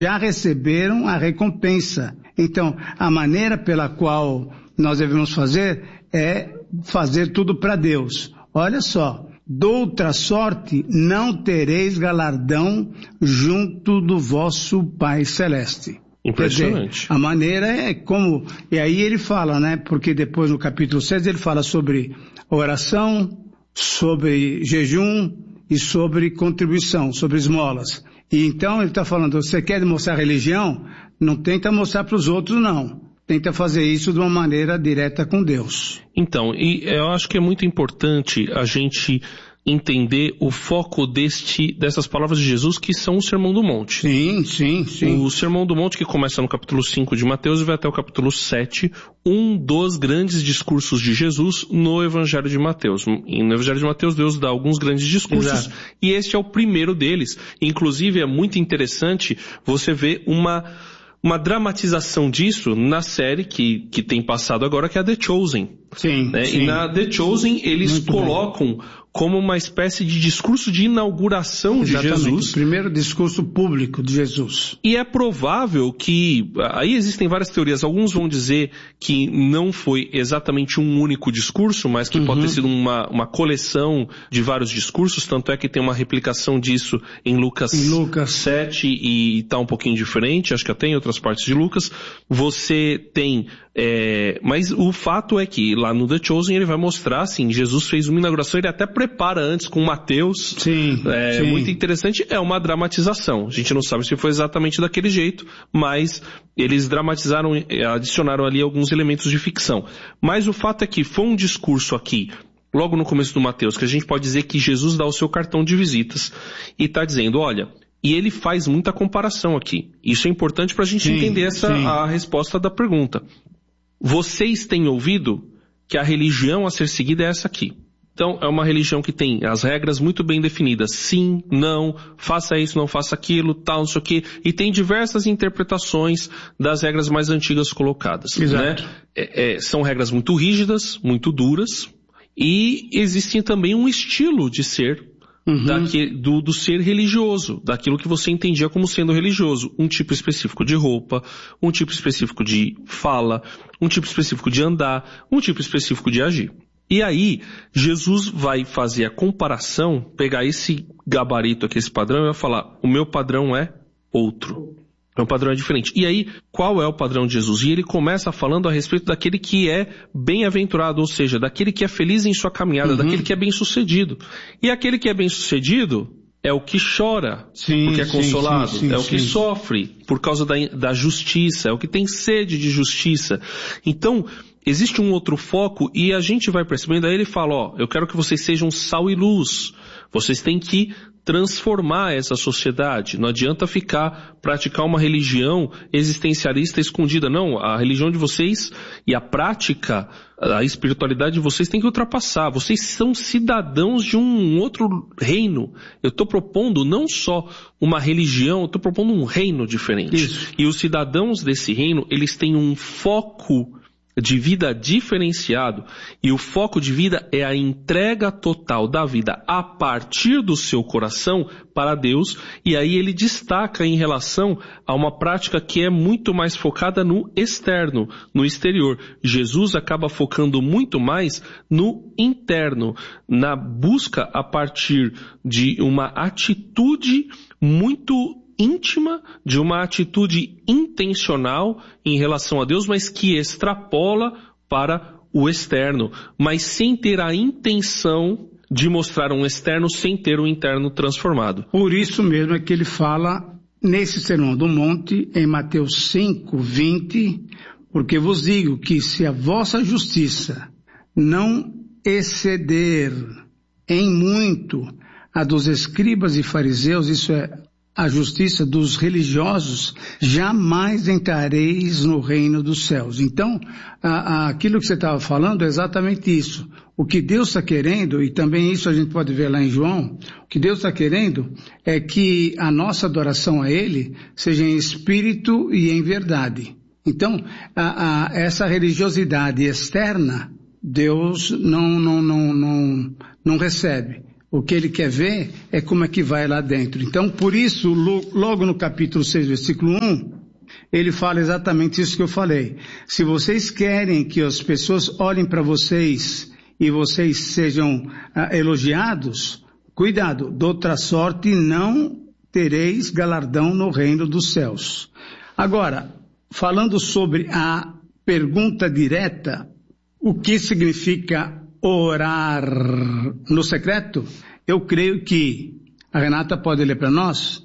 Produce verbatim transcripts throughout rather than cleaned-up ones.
já receberam a recompensa. Então, a maneira pela qual nós devemos fazer é fazer tudo para Deus. Olha só, doutra sorte não tereis galardão junto do vosso Pai Celeste. Impressionante. Quer dizer, a maneira é como, e aí ele fala, né, porque depois no capítulo seis ele fala sobre oração, sobre jejum e sobre contribuição, sobre esmolas. E então ele está falando, você quer mostrar religião? Não tenta mostrar para os outros, não. Tenta fazer isso de uma maneira direta com Deus. Então, e eu acho que é muito importante a gente entender o foco deste, dessas palavras de Jesus, que são o Sermão do Monte. Sim, sim, sim. O Sermão do Monte, que começa no capítulo cinco de Mateus e vai até o capítulo sete, um dos grandes discursos de Jesus no Evangelho de Mateus. E no Evangelho de Mateus, Deus dá alguns grandes discursos, exato, e este é o primeiro deles. Inclusive, é muito interessante você ver uma... uma dramatização disso na série que, que tem passado agora, que é a The Chosen. Sim, né? sim. E na The Chosen eles muito colocam bem. Como uma espécie de discurso de inauguração exatamente, de Jesus. O primeiro discurso público de Jesus. E é provável que, aí existem várias teorias, alguns vão dizer que não foi exatamente um único discurso, mas que uhum. pode ter sido uma, uma coleção de vários discursos, tanto é que tem uma replicação disso em Lucas, em Lucas. sete e está um pouquinho diferente, acho que até em outras partes de Lucas. Você tem, é, mas o fato é que lá no The Chosen ele vai mostrar, assim, Jesus fez uma inauguração, ele até prepara antes com Mateus. Sim, é sim. muito interessante, é uma dramatização. A gente não sabe se foi exatamente daquele jeito, mas eles dramatizaram, adicionaram ali alguns elementos de ficção. Mas o fato é que foi um discurso aqui, logo no começo do Mateus, que a gente pode dizer que Jesus dá o seu cartão de visitas e está dizendo, olha, e ele faz muita comparação aqui. Isso é importante para a gente sim, entender essa, a resposta da pergunta. Vocês têm ouvido que a religião a ser seguida é essa aqui. Então, é uma religião que tem as regras muito bem definidas. Sim, não, faça isso, não faça aquilo, tal, não sei o quê. E tem diversas interpretações das regras mais antigas colocadas. Exato. Né? É, é, são regras muito rígidas, muito duras. E existe também um estilo de ser, uhum. daqui, do, do ser religioso, daquilo que você entendia como sendo religioso. Um tipo específico de roupa, um tipo específico de fala, um tipo específico de andar, um tipo específico de agir. E aí, Jesus vai fazer a comparação, pegar esse gabarito aqui, esse padrão, e vai falar, o meu padrão é outro. O meu padrão é diferente. E aí, qual é o padrão de Jesus? E ele começa falando a respeito daquele que é bem-aventurado, ou seja, daquele que é feliz em sua caminhada, uhum. daquele que é bem-sucedido. E aquele que é bem-sucedido é o que chora, sim, porque é consolado, sim, sim, sim, é o que sim. sofre por causa da, da justiça, é o que tem sede de justiça. Então, existe um outro foco e a gente vai percebendo, aí ele fala, ó, eu quero que vocês sejam sal e luz, vocês têm que transformar essa sociedade, não adianta ficar, praticar uma religião existencialista escondida, não, a religião de vocês e a prática, a espiritualidade de vocês tem que ultrapassar, vocês são cidadãos de um outro reino, eu estou propondo não só uma religião, eu estou propondo um reino diferente, isso. E os cidadãos desse reino, eles têm um foco de vida diferenciado, e o foco de vida é a entrega total da vida a partir do seu coração para Deus, e aí ele destaca em relação a uma prática que é muito mais focada no externo, no exterior. Jesus acaba focando muito mais no interno, na busca a partir de uma atitude muito íntima, de uma atitude intencional em relação a Deus, mas que extrapola para o externo, mas sem ter a intenção de mostrar um externo sem ter um interno transformado. Por isso mesmo é que ele fala nesse Sermão do Monte, em Mateus cinco, vinte, porque vos digo que se a vossa justiça não exceder em muito a dos escribas e fariseus, isso é a justiça dos religiosos, jamais entrareis no reino dos céus. Então, a, a, aquilo que você estava falando é exatamente isso. O que Deus está querendo, e também isso a gente pode ver lá em João, o que Deus está querendo é que a nossa adoração a Ele seja em espírito e em verdade. Então, a, a, essa religiosidade externa, Deus não, não, não, não, não recebe. O que ele quer ver é como é que vai lá dentro. Então, por isso, logo no capítulo seis, versículo um, ele fala exatamente isso que eu falei. Se vocês querem que as pessoas olhem para vocês e vocês sejam ah, elogiados, cuidado, de outra sorte não tereis galardão no reino dos céus. Agora, falando sobre a pergunta direta, o que significa orar no secreto? Eu creio que a Renata pode ler para nós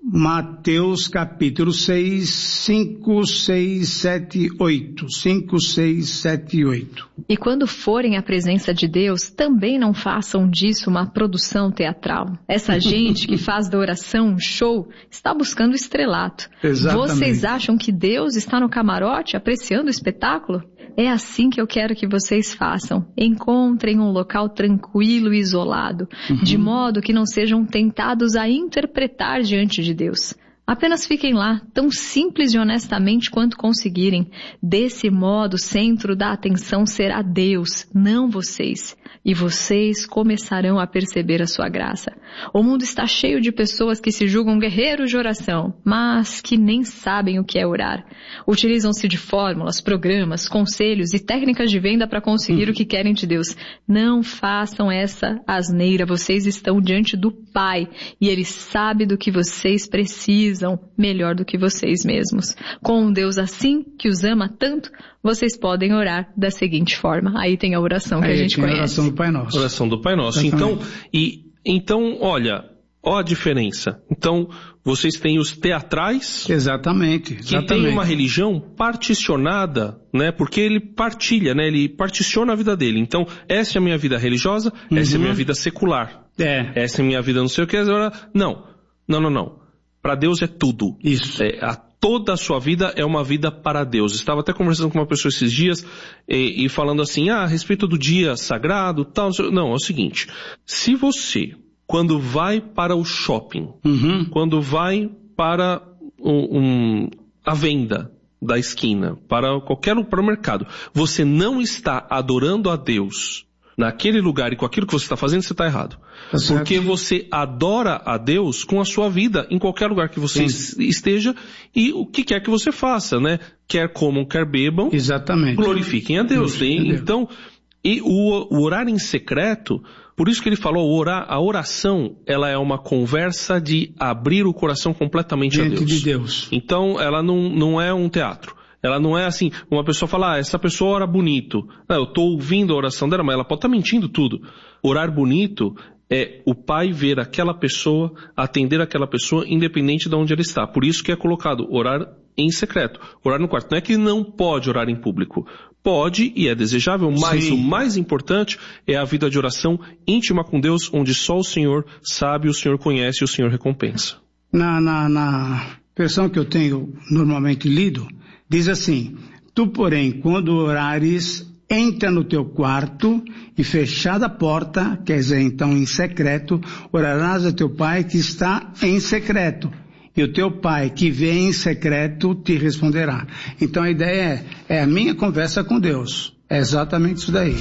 Mateus capítulo seis, cinco, seis, sete, oito. cinco, seis, sete e oito. E quando forem à presença de Deus, também não façam disso uma produção teatral. Essa gente que faz da oração um show está buscando estrelato. Exatamente. Vocês acham que Deus está no camarote apreciando o espetáculo? É assim que eu quero que vocês façam. Encontrem um local tranquilo e isolado, uhum. de modo que não sejam tentados a interpretar diante de Deus. Apenas fiquem lá, tão simples e honestamente quanto conseguirem. Desse modo, o centro da atenção será Deus, não vocês. E vocês começarão a perceber a sua graça. O mundo está cheio de pessoas que se julgam guerreiros de oração, mas que nem sabem o que é orar. Utilizam-se de fórmulas, programas, conselhos e técnicas de venda para conseguir hum. o que querem de Deus. Não façam essa asneira. Vocês estão diante do Pai e Ele sabe do que vocês precisam melhor do que vocês mesmos. Com um Deus assim, que os ama tanto, vocês podem orar da seguinte forma. Aí tem a oração que Aí, a gente conhece. A oração do Pai Nosso. Oração do Pai Nosso. Então, e, então, olha, ó a diferença. Então, vocês têm os teatrais. Exatamente. Que exatamente. tem uma religião particionada, né? Porque ele partilha, né? Ele particiona a vida dele. Então, essa é a minha vida religiosa, uhum. essa é a minha vida secular. É. Essa é a minha vida não sei o que. Não, não, não, não. Para Deus é tudo. Isso. É, a, toda a sua vida é uma vida para Deus. Estava até conversando com uma pessoa esses dias e, e falando assim, ah, a respeito do dia sagrado, tal. Não, é o seguinte. Se você, quando vai para o shopping, uhum. quando vai para um, um, a venda da esquina, para qualquer para o mercado, você não está adorando a Deus naquele lugar e com aquilo que você está fazendo, você está errado. Tá Porque você adora a Deus com a sua vida em qualquer lugar que você Sim. esteja e o que quer que você faça, né? Quer comam, quer bebam. Exatamente. Glorifiquem a Deus. Glorifiquem a Deus. Então, e o, o orar em secreto, por isso que ele falou, orar, a oração, ela é uma conversa de abrir o coração completamente Diante a Deus. de Deus. Então, ela não, não é um teatro. Ela não é assim, uma pessoa fala, ah, essa pessoa ora bonito. Não, eu estou ouvindo a oração dela, mas ela pode estar mentindo tudo. Orar bonito é o Pai ver aquela pessoa, atender aquela pessoa, independente de onde ela está. Por isso que é colocado orar em secreto, orar no quarto. Não é que não pode orar em público. Pode e é desejável, mas Sim. o mais importante é a vida de oração íntima com Deus, onde só o Senhor sabe, o Senhor conhece e o Senhor recompensa. Na, na, na versão que eu tenho normalmente lido, diz assim, tu, porém, quando orares, entra no teu quarto e fechada a porta, quer dizer, então em secreto, orarás a teu pai que está em secreto. E o teu pai que vê em secreto te responderá. Então a ideia é, é a minha conversa com Deus. É exatamente isso daí.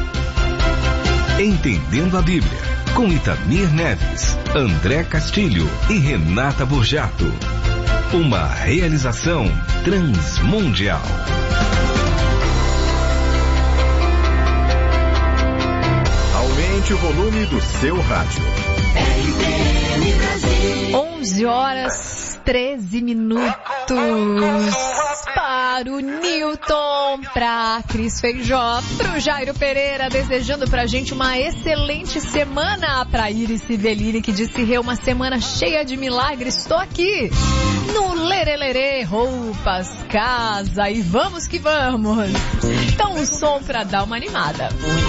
Entendendo a Bíblia, com Itamir Neves, André Castilho e Renata Burjato. Uma realização transmundial. Aumente o volume do seu rádio. onze horas, treze minutos. Para o Newton, para Cris Feijó, para o Jairo Pereira, desejando pra gente uma excelente semana. Para Iris Sivelini, que disse que é uma semana cheia de milagres. Estou aqui no Lerelere, roupas, casa e vamos que vamos. Então um som para dar uma animada.